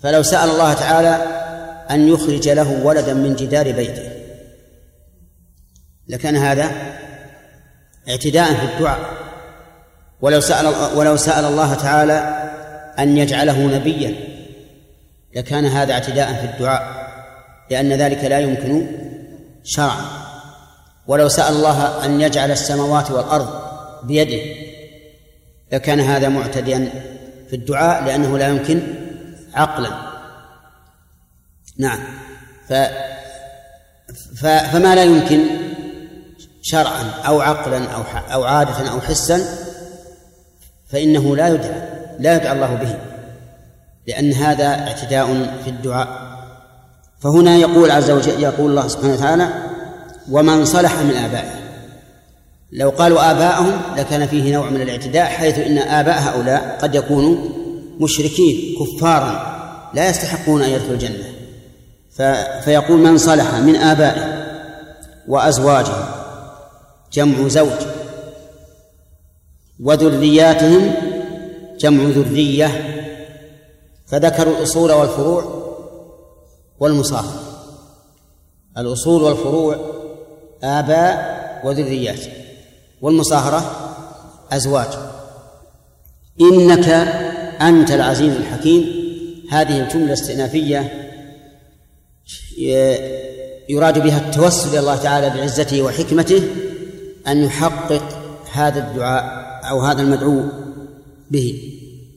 فلو سأل الله تعالى أن يخرج له ولدا من جدار بيته لكان هذا اعتداء في الدعاء. ولو سأل الله تعالى أن يجعله نبيا لكان هذا اعتداء في الدعاء، لأن ذلك لا يمكن شرعا. ولو سأل الله أن يجعل السماوات والأرض بيده لكان هذا معتديا في الدعاء، لأنه لا يمكن عقلا. نعم. فما لا يمكن شرعا أو عقلا أو عادة أو حسا فإنه لا يدعى الله به، لأن هذا اعتداء في الدعاء. فهنا يقول عز وجل، يقول الله سبحانه وتعالى: ومن صلح من آبائه. لو قالوا آباءهم لكان فيه نوع من الاعتداء، حيث إن آباء هؤلاء قد يكونوا مشركين كفارا لا يستحقون أن يدخلوا الجنة. فيقول من صلح من آبائه وأزواجهم جمع زوج، وذرياتهم جمع ذرية، فذكروا الأصول والفروع والمصاهرة. الأصول والفروع آباء وذريات، والمصاهرة أزواج. إنك أنت العزيز الحكيم. هذه الجملة استئنافية يراد بها التوسل إلى الله تعالى بعزته وحكمته أن يحقق هذا الدعاء أو هذا المدعو به.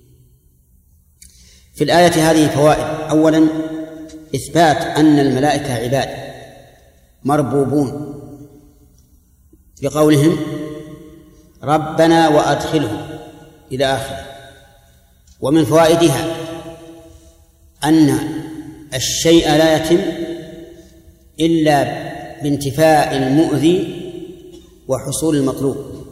في الآية هذه فوائد. أولا إثبات أن الملائكة عباد مربوبون بقولهم ربنا وأدخلهم إلى آخره. ومن فوائدها أن الشيء لا يتم إلا بانتفاء المؤذي وحصول المطلوب،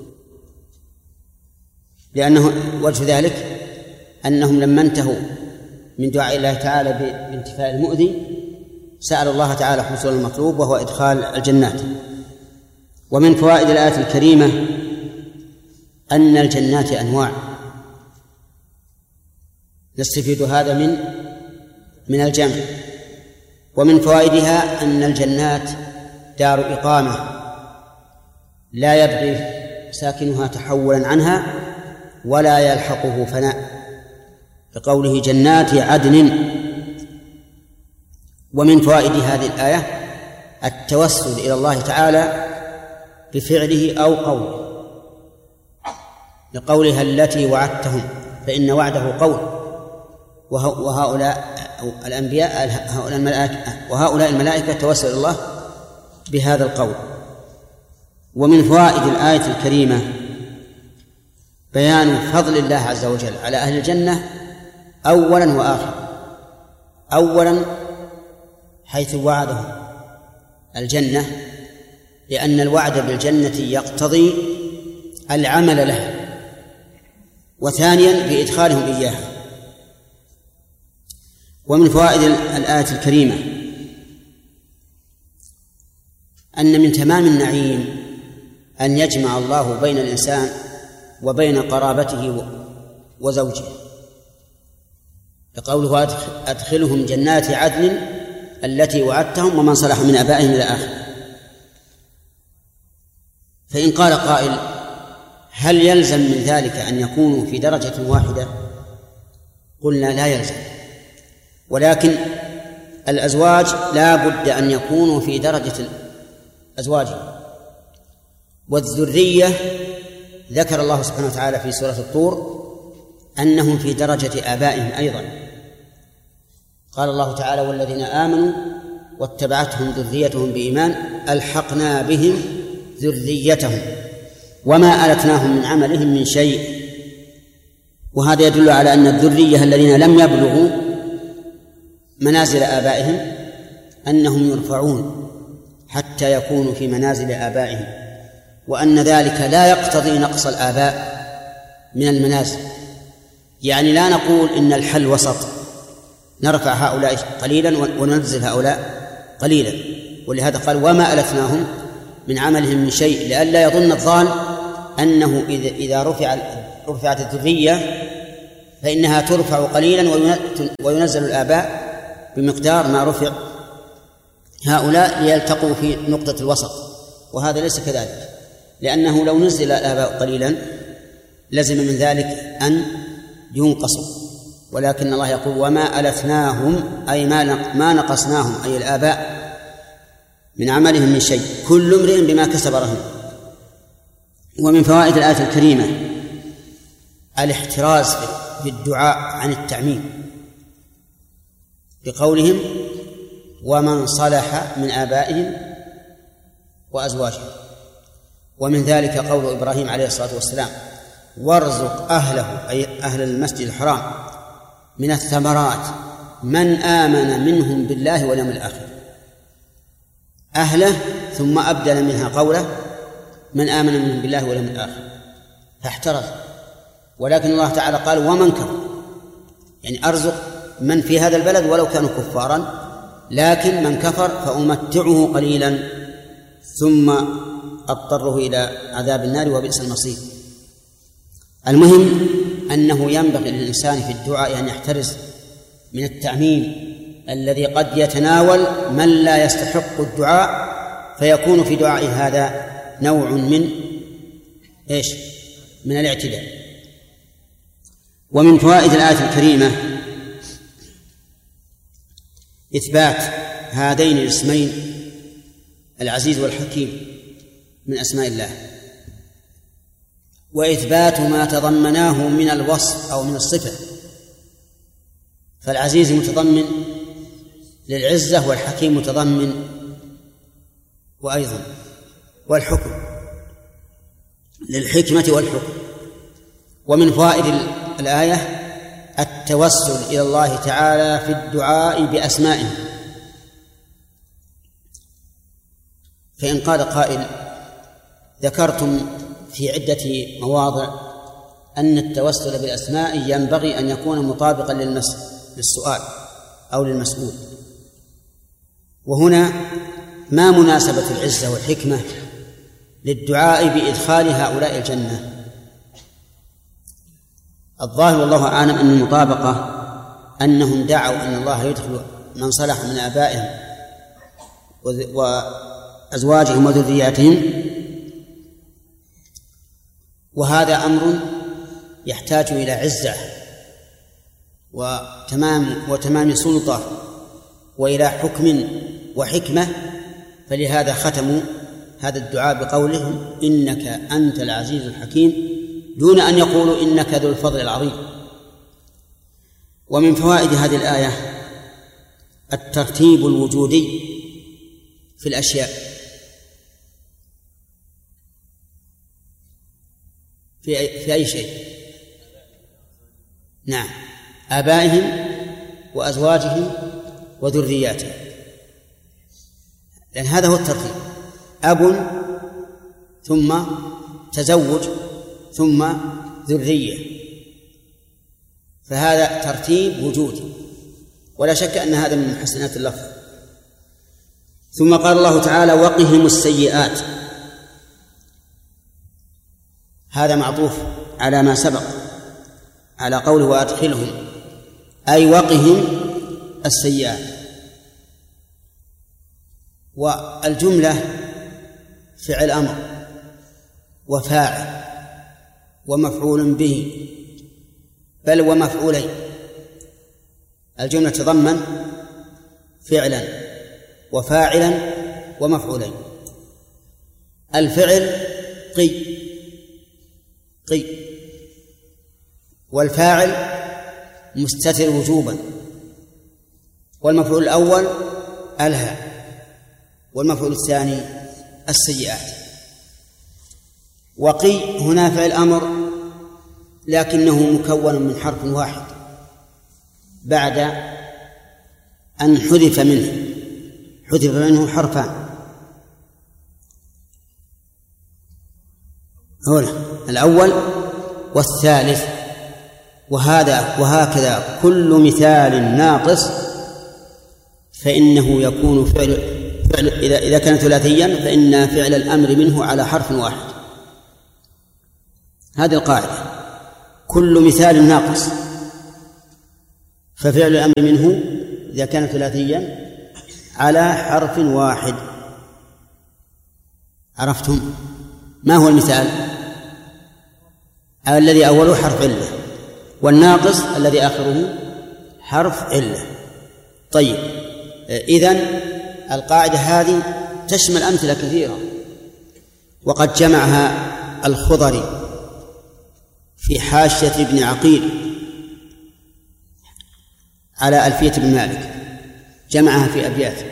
لأنه وجه ذلك أنهم لما انتهوا من دعاء الله تعالى بانتفاء المؤذي سأل الله تعالى حصول المطلوب وهو إدخال الجنات. ومن فوائد الآية الكريمة أن الجنات أنواع، نستفيد هذا من الجمع. ومن فوائدها أن الجنات دار إقامة لا يبغي ساكنها تحولا عنها ولا يلحقه فناء، كقوله جنات عدن. ومن فوائد هذه الآية التوسل إلى الله تعالى بفعله أو قوله، لقولها التي وعدتهم فإن وعده قول، وهؤلاء الأنبياء وهؤلاء الملائكة توسل الله بهذا القول. ومن فوائد الآية الكريمة بيان فضل الله عز وجل على أهل الجنة أولا وآخرا. أولا حيث وعدهم الجنة، لأن الوعد بالجنة يقتضي العمل لها، وثانيا بإدخالهم إياها. ومن فوائد الآية الكريمة أن من تمام النعيم أن يجمع الله بين الإنسان وبين قرابته وزوجه، لقوله أدخلهم جنات عدن التي وعدتهم ومن صلح من آبائهم إلى آخره. فإن قال قائل هل يلزم من ذلك أن يكونوا في درجة واحدة؟ قلنا لا يلزم، ولكن الأزواج لا بد أن يكونوا في درجة أزواجهم. والذرية ذكر الله سبحانه وتعالى في سورة الطور أنهم في درجة آبائهم أيضا. قال الله تعالى والذين آمنوا واتبعتهم ذريتهم بإيمان ألحقنا بهم ذريتهم وما ألتناهم من عملهم من شيء. وهذا يدل على أن الذرية الذين لم يبلغوا منازل آبائهم أنهم يرفعون حتى يكونوا في منازل آبائهم، وأن ذلك لا يقتضي نقص الآباء من المنازل. يعني لا نقول إن الحل وسط، نرفع هؤلاء قليلا وننزل هؤلاء قليلا. ولهذا قال وما ألتناهم من عملهم من شيء، لئلا يظن الظان أنه إذا رفعت الذرية فإنها ترفع قليلا وينزل الآباء بمقدار ما رفع هؤلاء ليلتقوا في نقطة الوسط، وهذا ليس كذلك، لأنه لو نزل الآباء قليلا لزم من ذلك أن ينقصوا، ولكن الله يقول وما ألفناهم أي ما نقصناهم أي الآباء من عملهم من شيء، كل امرئ بما كسب رهين. ومن فوائد الآية الكريمة الاحتراز في الدعاء عن التعميم بقولهم ومن صلح من آبائهم وأزواجهم، ومن ذلك قول إبراهيم عليه الصلاة والسلام وارزق أهله أي أهل المسجد الحرام من الثمرات من آمن منهم بالله واليوم الآخر، أهله ثم أبدل منها قوله من آمن منهم بالله واليوم الآخر فاحترز، ولكن الله تعالى قال ومن كفر، يعني أرزق من في هذا البلد ولو كانوا كفارا، لكن من كفر فأمتعه قليلا ثم أضطره إلى عذاب النار وبئس المصير. المهم أنه ينبغي للإنسان في الدعاء أن يحترز من التعميم الذي قد يتناول من لا يستحق الدعاء، فيكون في دعائه هذا نوع من من الاعتداء. ومن فوائد الآية الكريمة إثبات هذين الاسمين العزيز والحكيم من أسماء الله، وإثبات ما تضمناه من الوصف أو من الصفة، فالعزيز متضمن للعزة والحكيم متضمن وأيضا والحكم للحكمة والحكم. ومن فوائد الآية التوسل إلى الله تعالى في الدعاء بأسمائه، فإن قال قائل ذكرتم في عدة مواضع أن التوسل بالأسماء ينبغي أن يكون مطابقا للسؤال أو للمسؤول، وهنا ما مناسبة العزة والحكمة للدعاء بإدخال هؤلاء الجنة؟ الظاهر والله أعلم أن المطابقة أنهم دعوا أن الله يدخل من صلح من آبائهم وأزواجهم وذرياتهم، وهذا أمر يحتاج إلى عزة وتمام سلطة وإلى حكم وحكمة، فلهذا ختموا هذا الدعاء بقولهم إنك أنت العزيز الحكيم دون أن يقولوا إنك ذو الفضل العظيم. ومن فوائد هذه الآية الترتيب الوجودي في الأشياء، في أي شيء؟ نعم، آبائهم وأزواجهم وذرياتهم، لأن هذا هو الترتيب، أب ثم تزوج ثم ذرية، فهذا ترتيب وجودي، ولا شك أن هذا من محسنات اللفظ. ثم قال الله تعالى وقهم السيئات، هذا معطوف على ما سبق على قوله وأدخلهم، أي وقهم السيئات. والجملة فعل أمر وفاعل ومفعول به، بل ومفعولين، الجملة تضمن فعلا وفاعلا ومفعولين. الفعل قي، والفاعل مستتر وجوبا، والمفعول الأول ألهى، والمفعول الثاني السيئات. وقي هنا فعل أمر لكنه مكون من حرف واحد بعد أن حذف منه حرفان، هنا الأول والثالث، وهكذا كل مثال ناقص فإنه يكون فعل إذا كان ثلاثيا فإن فعل الأمر منه على حرف واحد. هذه القاعدة، كل مثال ناقص ففعل الأمر منه إذا كان ثلاثيا على حرف واحد. عرفتم؟ ما هو المثال؟ الذي أوله حرف علة والناقص الذي آخره حرف علة. طيب، إذن القاعدة هذه تشمل أمثلة كثيرة، وقد جمعها الخضري في حاشية ابن عقيل على ألفية بن مالك، جمعها في أبيات